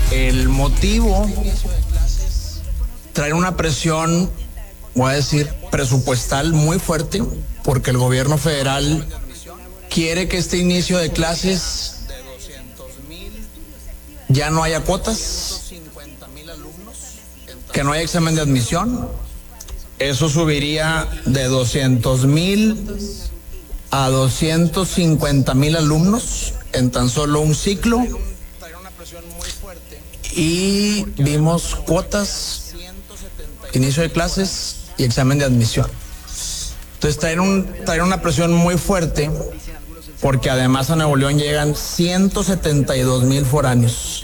El motivo, traer una presión, voy a decir, presupuestal muy fuerte, porque el gobierno federal quiere que este inicio de clases ya no haya cuotas, que no haya examen de admisión. Eso subiría de 200,000 a 250,000 alumnos en tan solo un ciclo. Y vimos cuotas, inicio de clases y examen de admisión. Entonces traer una presión muy fuerte, porque además a Nuevo León llegan 172,000 foráneos.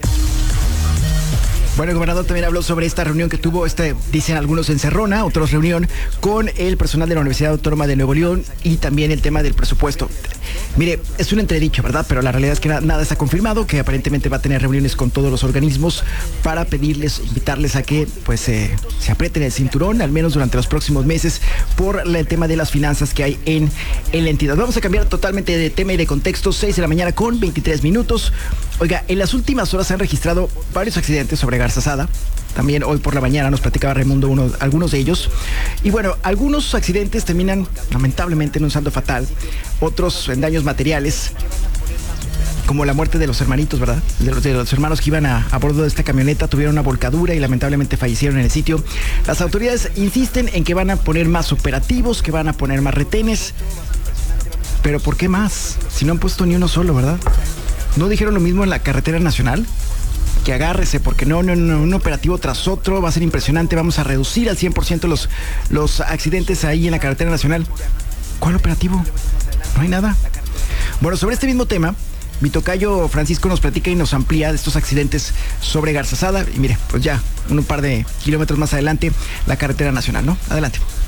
Bueno, el gobernador también habló sobre esta reunión que tuvo, dicen algunos encerrona, otros reunión con el personal de la Universidad Autónoma de Nuevo León y también el tema del presupuesto. Mire, es un entredicho, ¿verdad? Pero la realidad es que nada está confirmado, que aparentemente va a tener reuniones con todos los organismos para invitarles a que pues se aprieten el cinturón, al menos durante los próximos meses, por el tema de las finanzas que hay en la entidad. Vamos a cambiar totalmente de tema y de contexto, 6 de la mañana con 23 minutos. Oiga, en las últimas horas se han registrado varios accidentes sobre Garzazada. También hoy por la mañana nos platicaba Raimundo algunos de ellos. Y bueno, algunos accidentes terminan lamentablemente en un saldo fatal, otros en daños materiales, como la muerte de los hermanitos, ¿verdad? De los hermanos que iban a bordo de esta camioneta, tuvieron una volcadura y lamentablemente fallecieron en el sitio. Las autoridades insisten en que van a poner más operativos, que van a poner más retenes. Pero ¿por qué más? Si no han puesto ni uno solo, ¿verdad? ¿No dijeron lo mismo en la carretera nacional? Que agárrese, porque no, un operativo tras otro va a ser impresionante, vamos a reducir al 100% los accidentes ahí en la carretera nacional. ¿Cuál operativo? No hay nada. Bueno, sobre este mismo tema, mi tocayo Francisco nos platica y nos amplía de estos accidentes sobre Garzazada. Y mire, pues ya, un par de kilómetros más adelante, la carretera nacional, ¿no? Adelante.